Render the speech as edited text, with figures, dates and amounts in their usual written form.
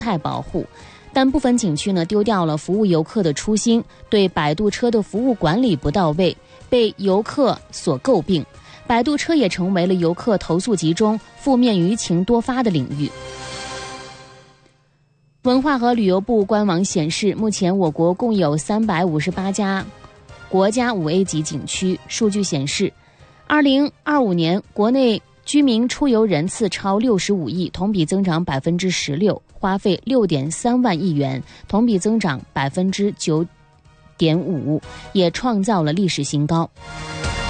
态保护。但部分景区呢丢掉了服务游客的初心，对摆渡车的服务管理不到位，被游客所诟病。摆渡车也成为了游客投诉集中、负面舆情多发的领域。文化和旅游部官网显示，目前我国共有358家国家5A 级景区。数据显示，2025年国内居民出游人次超65亿，同比增长16%，花费6.3万亿元，同比增长9.5%，也创造了历史新高。